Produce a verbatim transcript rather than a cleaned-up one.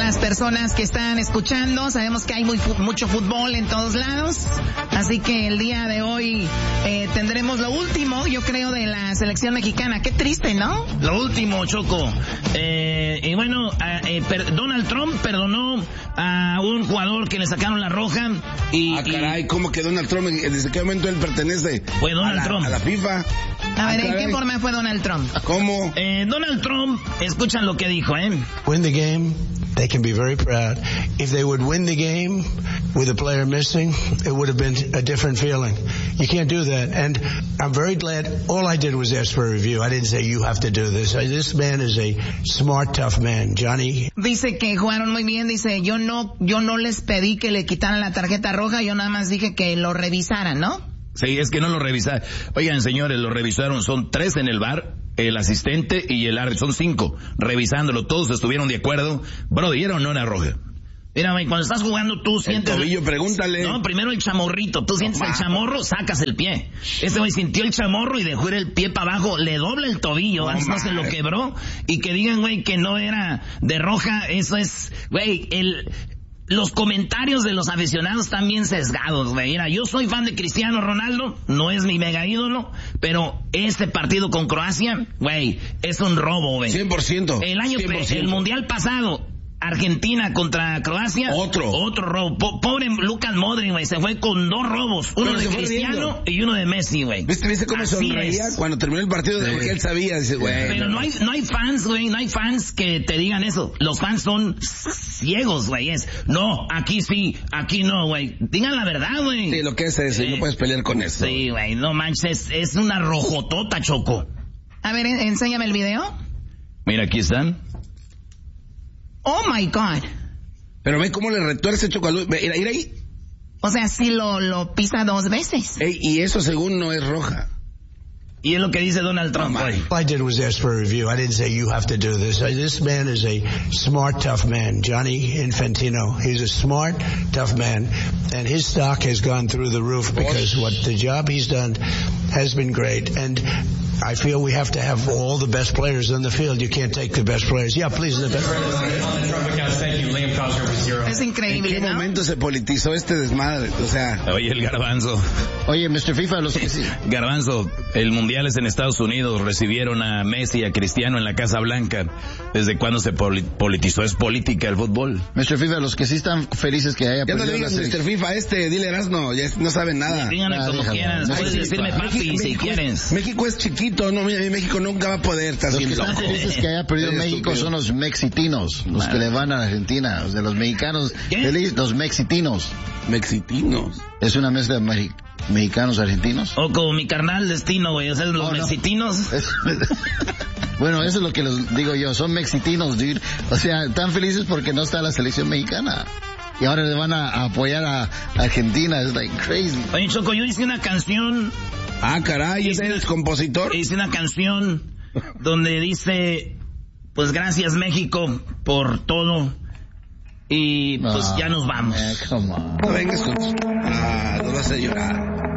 las personas que están escuchando. Sabemos que hay muy, mucho fútbol en todos lados. Así que el día de hoy eh, tendremos lo último, yo creo, de la selección mexicana. Qué triste, ¿no? Lo último, Choco. Eh, y bueno, eh, per, Donald Trump perdonó a un jugador que le sacaron la roja. Y, ah, caray, ¿cómo que Donald Trump? ¿Desde qué momento él pertenece fue Donald a la, Trump. a la FIFA? A ah, ver, ¿en caray. qué forma fue Donald Trump? ¿Cómo? Eh, Donald Trump, escuchan lo que dijo, ¿eh? Win the game, they can be very proud. If they would win the game with a player missing, it would have been a different feeling. You can't do that. And I'm very glad all I did was ask for a review. I didn't say you have to do this. This man is a smart, tough man. Johnny. Dice que jugaron muy bien. Dice, yo no, yo no les pedí que le quitaran la tarjeta roja. Yo nada más dije que lo revisaran, ¿no? Sí, es que no lo revisaron. Oigan, señores, lo revisaron. Son tres en el bar, el asistente y el árbitro. Son cinco revisándolo. Todos estuvieron de acuerdo. Bro, ¿dieron no una roja? Mira, güey, cuando estás jugando tú sientes... El tobillo, pregúntale. No, primero el chamorrito. Tú sientes no, el chamorro, sacas el pie. Este güey sintió el chamorro y dejó ir el pie para abajo. Le dobla el tobillo. No, antes no se lo quebró. Y que digan, güey, que no era de roja. Eso es, güey, el... Los comentarios de los aficionados están bien sesgados, güey. Mira, yo soy fan de Cristiano Ronaldo, no es mi mega ídolo, pero este partido con Croacia, güey, es un robo, güey. cien por ciento. El año, cien por ciento. el mundial pasado, Argentina contra Croacia. Otro. Otro robo. Po- pobre Lucas Modric, güey, se fue con dos robos. Uno Pero de se fue Cristiano y uno de Messi, güey. ¿Viste, ¿Viste cómo Así sonreía es. cuando terminó el partido? De porque él sabía, dice, güey. Pero no hay, no hay fans, güey, no hay fans que te digan eso. Los fans son ciegos, güey. Es, no, aquí sí, aquí no, güey. Digan la verdad, güey. Sí, lo que es eso, y no puedes pelear con eso. Sí, güey, no manches, es, es una rojotota, Choco. A ver, en- enséñame el video. Mira, aquí están. Oh my God. Pero ve cómo le retuerce Chocalu. Mira, mira ahí. O sea, sí lo, lo pisa dos veces. Ey, y eso según no es roja. Y es lo que dice Donald Trump, No, güey. All I did was ask for a review. I didn't say you have to do this. This man is a smart, tough man. Johnny Infantino. He's a smart, tough man. And his stock has gone through the roof because what the job he's done has been great. And I feel we have to have all the best players on the field. You can't take the best players. Yeah, please, the best. Es ¿En increíble, qué ¿no? momento se politizó este desmadre? O sea, Oye, el garbanzo. Oye, mister FIFA, los que sí. Garbanzo, el mundial es en Estados Unidos. Recibieron a Messi y a Cristiano en la Casa Blanca. ¿Desde cuándo se poli- politizó? Es política el fútbol. mister FIFA, los que sí están felices que haya ya no perdido le la digas selección. mister FIFA, este, dile Erasmo, ya no saben nada. Díganle Ah, como déjalo. quieras. No Puedes sé, decirme pa- papi si quieres. México es chiquito, no, mira, México nunca va a poder estar Los así que están loco. felices que haya perdido Eres México estúpido. son los mexitinos, los que le van a Argentina, o sea, los mexicanos, ¿Qué? feliz, los mexitinos. Mexitinos. Es una mezcla de mexi- mexicanos argentinos. O como mi carnal Destino, güey. O sea, los Oh, no. mexitinos. Es- bueno, eso es lo que les digo yo, son mexitinos, dude. O sea, están felices porque no está la selección mexicana. Y ahora le van a, a apoyar a Argentina, es like crazy. Oye, Choco, yo hice una canción. Ah, caray, ¿ese eres compositor? Hice una canción donde dice, pues gracias México por todo. Y pues Ah, ya nos vamos. eh, come on. No vengas con... Ah, no vas a llorar.